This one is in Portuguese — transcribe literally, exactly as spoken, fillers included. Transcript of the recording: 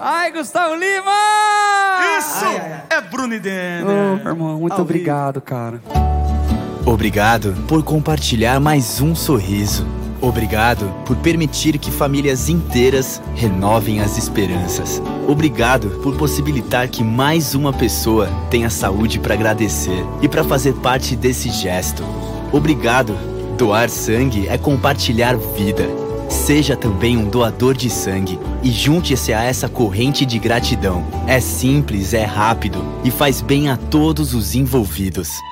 Ai, Gustavo Lima! Isso ai, ai, ai. É Bruno e Denner. Ô, irmão, muito Ao obrigado, vivo. cara. Obrigado por compartilhar mais um sorriso. Obrigado por permitir que famílias inteiras renovem as esperanças. Obrigado por possibilitar que mais uma pessoa tenha saúde para agradecer e para fazer parte desse gesto. Obrigado. Doar sangue é compartilhar vida. Seja também um doador de sangue e junte-se a essa corrente de gratidão. É simples, é rápido e faz bem a todos os envolvidos.